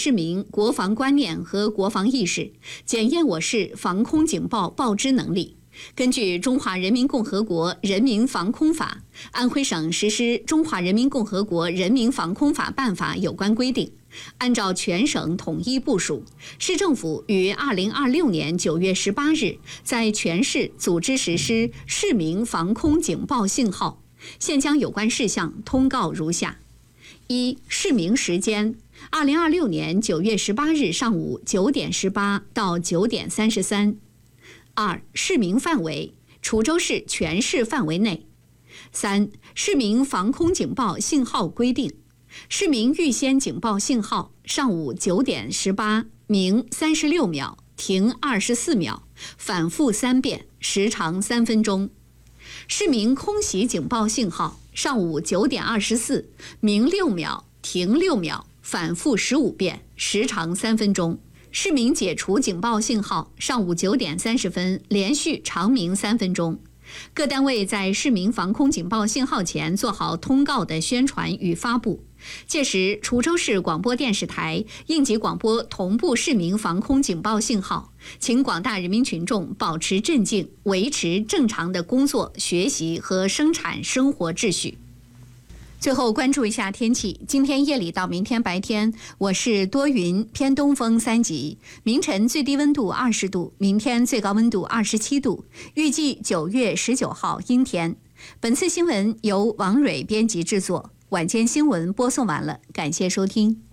市民国防观念和国防意识，检验我市防空警报报知能力。根据《中华人民共和国人民防空法》，安徽省实施《中华人民共和国人民防空法办法》有关规定，按照全省统一部署，市政府于2026年9月18日在全市组织实施市民防空警报信号。现将有关事项通告如下：一、市鸣时间：2026年9月18日上午9点18到9点33。二、市鸣范围：滁州市全市范围内。三、市民防空警报信号规定：市民预先警报信号，上午9点18鸣36秒，停24秒，反复3遍，时长3分钟。市民空袭警报信号，上午9点24鸣6秒，停6秒，反复15遍，时长3分钟。市民解除警报信号，上午9点30分连续长鸣3分钟。各单位在市民防空警报信号前做好通告的宣传与发布。届时，滁州市广播电视台、应急广播同步市民防空警报信号，请广大人民群众保持镇静，维持正常的工作、学习和生产生活秩序。最后关注一下天气，今天夜里到明天白天，我市多云，偏东风3级，明晨最低温度20度，明天最高温度27度，预计9月19号阴天。本次新闻由王蕊编辑制作，晚间新闻播送完了，感谢收听。